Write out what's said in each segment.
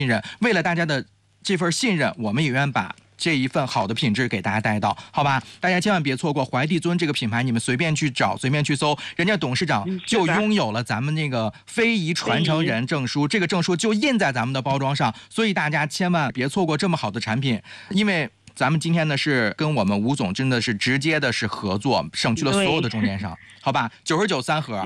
任。为了大家的这份信任，我们也愿把这一份好的品质给大家带到，好吧？大家千万别错过怀帝尊这个品牌，你们随便去找，随便去搜，人家董事长就拥有了咱们那个非遗传承人证书，这个证书就印在咱们的包装上，所以大家千万别错过这么好的产品，因为咱们今天呢是跟我们吴总真的是直接的是合作，省去了所有的中间商，好吧？99三盒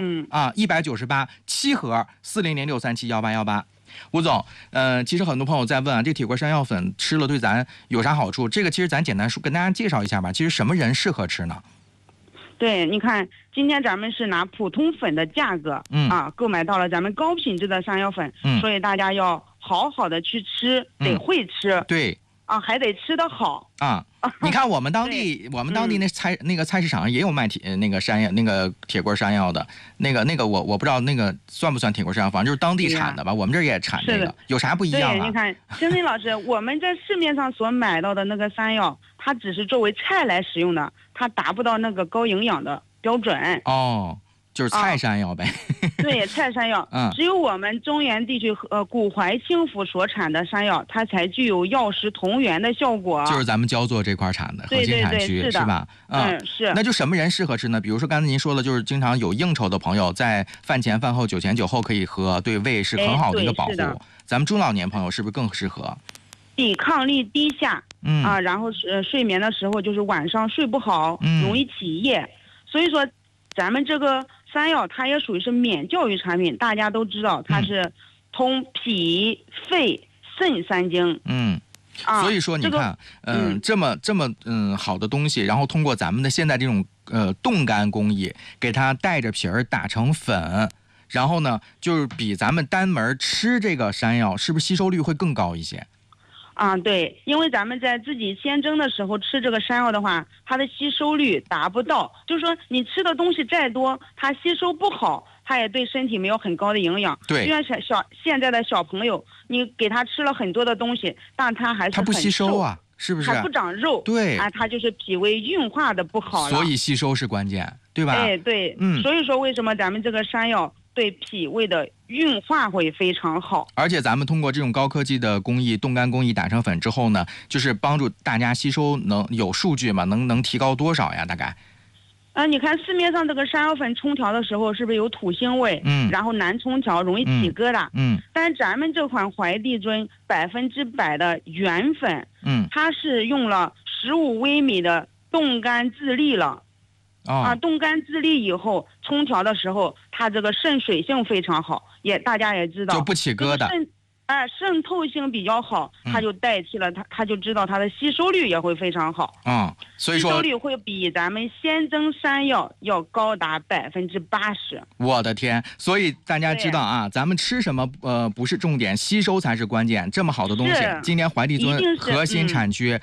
，198 7盒，40063718818。吴总，其实很多朋友在问啊，这铁锅山药粉吃了对咱有啥好处？这个其实咱简单说跟大家介绍一下吧。其实什么人适合吃呢？ 对，你看今天咱们是拿普通粉的价格，购买到了咱们高品质的山药粉，所以大家要好好的去吃，得会吃， 对， 还得吃得好啊。 你看我们当地那个菜市场也有卖那个山药，那个铁锅山药的，那个我不知道那个算不算铁锅山药，反正就是当地产的吧。我们这儿也产这个，有啥不一样啊？ 对，你看，星星老师，我们在市面上所买到的那个山药，它只是作为菜来使用的，它达不到那个高营养的标准。 哦。就是菜山药呗， 对，菜山药，只有我们中原地区古淮清府所产的山药，它才具有药食同源的效果。 就是咱们焦作这块产的核心产区， 是吧？ 是。 那就什么人适合吃呢？比如说刚才您说的，就是经常有应酬的朋友，在饭前饭后、酒前酒后可以喝，对胃是很好的一个保护。咱们中老年朋友是不是更适合？ 抵抗力低下，然后睡眠的时候就是晚上睡不好，容易起夜，所以说咱们这个山药它也属于是免教育产品，大家都知道它是通脾、肺、肾三经。 所以说你看，这么好的东西，然后通过咱们的现在这种冻干工艺，给它带着皮儿打成粉，然后呢，就是比咱们单门吃这个山药，是不是吸收率会更高一些？ 对，因为咱们在自己先蒸的时候吃这个山药的话，它的吸收率达不到，就是说你吃的东西再多，它吸收不好，它也对身体没有很高的营养。 对， 就像现在的小朋友，你给他吃了很多的东西，但他还是他不吸收啊，是不是？ 还不长肉。 对， 他就是脾胃运化的不好了。 所以吸收是关键，对吧？ 对，所以说为什么咱们这个山药对脾胃的运化会非常好， 而且咱们通过这种高科技的工艺，冻干工艺打成粉之后呢，就是帮助大家吸收，能有数据吗？能提高多少呀？大概？ 你看市面上这个山药粉冲调的时候，是不是有土腥味？然后难冲调，容易起疙瘩。但是咱们这款怀帝尊100%的原粉，它是用了15微米的冻干自立了。冻干自立以后，冲调的时候，它这个渗水性非常好，大家也知道， 就不起疙瘩。 渗透性比较好，它就代替了它就知道它的吸收率也会非常好。 所以说吸收率会比咱们鲜蒸山药要高达80%。 我的天！所以大家知道啊，咱们吃什么不是重点，吸收才是关键。这么好的东西，今年怀帝尊核心产区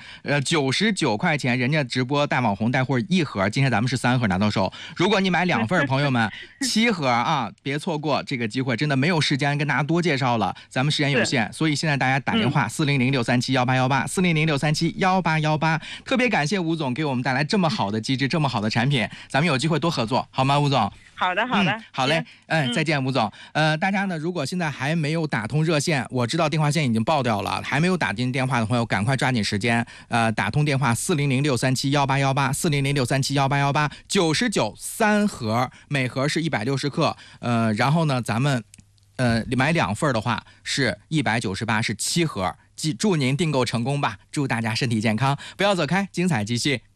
，99块钱，人家直播带网红带货1盒，今天咱们是3盒拿到手。如果你买2份，朋友们7盒啊，别错过这个机会，真的没有时间跟大家多介绍了，咱们时间有限，所以现在大家打电话400637188，40063718818，特别感谢吴总给我们带来这么好的机制，这么好的产品，咱们有机会多合作，好吗？吴总。 好的， 好嘞，再见，吴总。大家呢，如果现在还没有打通热线，我知道电话线已经爆掉了，还没有打进电话的朋友，赶快抓紧时间，打通电话400637188，40063718818，993盒，每盒是160克，然后呢，咱们买2份的话是198，是7盒，祝您订购成功吧，祝大家身体健康，不要走开，精彩继续。